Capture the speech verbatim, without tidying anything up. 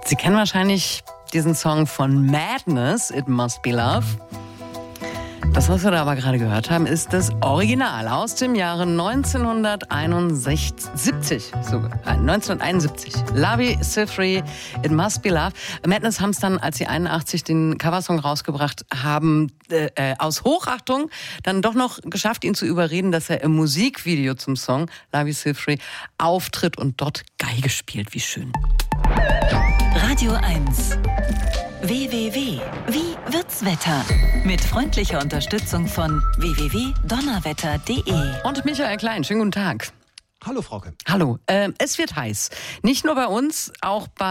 Sie kennen wahrscheinlich diesen Song von Madness, It Must Be Love. Das, was wir da aber gerade gehört haben, ist das Original aus dem Jahre neunzehnhunderteinundsiebzig. Sogar, äh, neunzehnhunderteinundsiebzig. Lavi Siffredi, It Must Be Love. Madness haben es dann, als sie einundachtzig den Coversong rausgebracht haben, äh, äh, aus Hochachtung dann doch noch geschafft, ihn zu überreden, dass er im Musikvideo zum Song Lavi Siffredi auftritt und dort Geige spielt. Wie schön. Radio eins. W W W. Wie wird's Wetter? Mit freundlicher Unterstützung von w w w punkt donnerwetter punkt de. Und Michael Klein, schönen guten Tag. Hallo, Frauke. Hallo, äh, es wird heiß. Nicht nur bei uns, auch bei